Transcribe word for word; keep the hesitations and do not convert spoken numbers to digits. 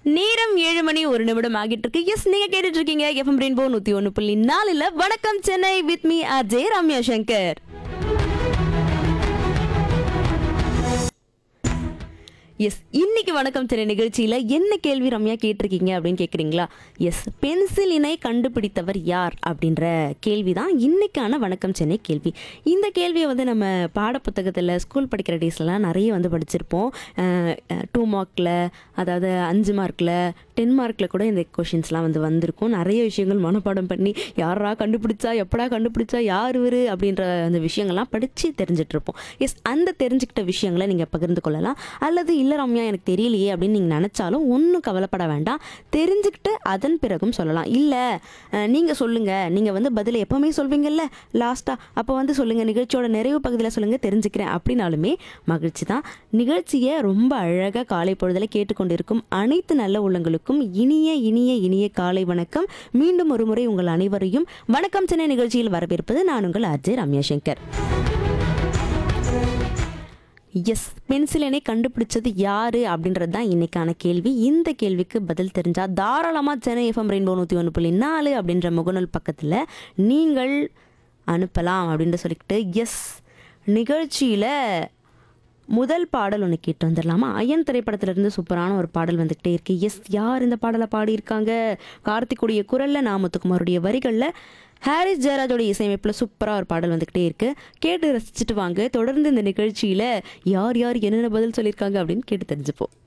நேரம் ஏழு மணி ஒரு நிமிடம் ஆகிட்டு இருக்கு. எஸ், நீங்க கேட்டுட்டு இருக்கீங்க எஃப்எம் ரெயின்போ நூத்தி ஒன்னு புள்ளி நாலுல வணக்கம் Chennai with me Ajay Ramya Shankar. S, இன்னைக்கு வணக்கம் சென்னை நிகழ்ச்சியில என்ன கேள்வி ரம்யா கேட்டிருக்கீங்க அப்படின்னு கேட்குறீங்களா? எஸ், பென்சிலினை கண்டுபிடித்தவர் யார் அப்படின்ற கேள்வி தான் இன்னைக்கான வணக்கம் சென்னை கேள்வி. இந்த கேள்வியை வந்து நம்ம பாடப்புத்தகத்தில் ஸ்கூல் படிக்கிற டேஸ்லாம் நிறைய வந்து படிச்சிருப்போம். டூ மார்க்கில், அதாவது அஞ்சு மார்க்கில், டென் மார்க்கில் கூட இந்த கொஷின்ஸ்லாம் வந்து வந்திருக்கும். நிறைய விஷயங்கள் மனப்பாடம் பண்ணி யாரா கண்டுபிடிச்சா, எப்படா கண்டுபிடிச்சா, யார் இவர் அப்படின்ற அந்த விஷயங்கள்லாம் படித்து தெரிஞ்சிட்ருப்போம். எஸ், அந்த தெரிஞ்சுக்கிட்ட விஷயங்களை நீங்கள் பகிர்ந்து கொள்ளலாம். அல்லது இல்லை ரம்யா எனக்கு தெரியலையே அப்படின்னு நீங்கள் நினச்சாலும் ஒன்றும் கவலைப்பட வேண்டாம், தெரிஞ்சுக்கிட்டு அதன் பிறகும் சொல்லலாம். இல்லை நீங்கள் சொல்லுங்கள், நீங்கள் வந்து பதில் எப்போவுமே சொல்வீங்கல்ல லாஸ்ட்டாக, அப்போ வந்து சொல்லுங்கள், நிகழ்ச்சியோட நிறைவு பகுதியில் சொல்லுங்கள், தெரிஞ்சுக்கிறேன் அப்படின்னாலுமே மகிழ்ச்சி தான். நிகழ்ச்சியை ரொம்ப அழகாக காலை பொழுதில் கேட்டுக்கொண்டிருக்கும் அனைத்து நல்ல உள்ளங்களுக்கும் இனிய இனிய இனிய காலை வணக்கம். மீண்டும் ஒரு முறை உங்கள் அனைவரையும் வணக்கம் சென்னை நிகழ்ச்சியில் வரவேற்பது நான் உங்கள் அஜய் ரம்யா சங்கர். எஸ், பென்சிலினை கண்டுபிடிச்சது யாரு அப்படின்றது தான் இன்னைக்கான கேள்வி. இந்த கேள்விக்கு பதில் தெரிஞ்சால் தாராளமாக சென்னை எஃப்எம் ரெயின்போ நூற்றி ஒன்று புள்ளி நாலு அப்படின்ற முகநூல் பக்கத்தில் நீங்கள் அனுப்பலாம் அப்படின்னு சொல்லிக்கிட்டு, எஸ் நிகழ்ச்சியில் முதல் பாடல் ஒன்று கேட்டு வந்துடலாமா? அயன் திரைப்படத்திலிருந்து சூப்பரான ஒரு பாடல் வந்துக்கிட்டே இருக்கு. எஸ், யார் இந்த பாடலை பாடியிருக்காங்க? கார்த்திக்குடைய குரலில், நாமத்துக்குமாருடைய வரிகளில், ஹாரிஸ் ஜெயராஜோடைய இசையமைப்பில் சூப்பராக ஒரு பாடல் வந்துக்கிட்டே இருக்கு. கேட்டு ரசிச்சுட்டு வாங்க. தொடர்ந்து இந்த நிகழ்ச்சியில் யார் யார் என்னென்ன பதில் சொல்லியிருக்காங்க அப்படின்னு கேட்டு தெரிஞ்சுப்போம்.